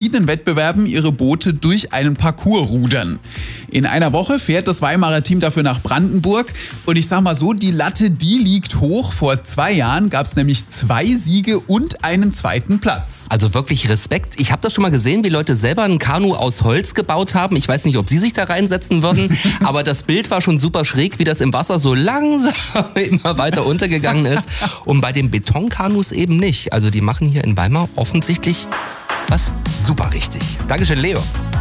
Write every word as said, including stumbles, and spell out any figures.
verschiedenen Wettbewerben ihre Boote durch einen Parcours rudern. In einer Woche fährt das Weimarer Team dafür nach Brandenburg. Und ich sag mal so, die Latte, die liegt hoch. Vor zwei Jahren gab es nämlich zwei Siege und einen zweiten Platz. Also wirklich Respekt. Ich habe das schon mal gesehen, wie Leute selber ein Kanu aus Holz gebaut haben. Ich weiß nicht, ob sie sich da reinsetzen würden, aber das Bild war schon super schräg, wie das im Wasser so langsam immer weiter untergegangen ist. Und bei den Betonkanus eben nicht. Also die machen hier in Weimar offensichtlich was super richtig. Dankeschön, Leo.